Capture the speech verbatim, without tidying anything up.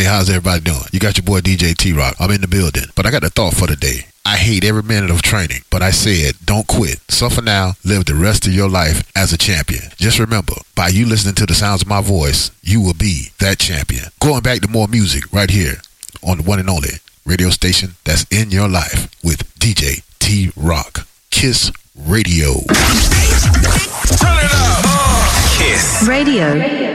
Hey, how's everybody doing? You got your boy D J T-Rock. I'm in the building. But I got a thought for the day. I hate every minute of training, but I said, don't quit. Suffer now, live the rest of your life as a champion. Just remember, by you listening to the sounds of my voice, you will be that champion. Going back to more music right here on the one and only radio station that's in your life with D J T-Rock. Kiss Radio. Turn it up. Uh, Kiss Radio.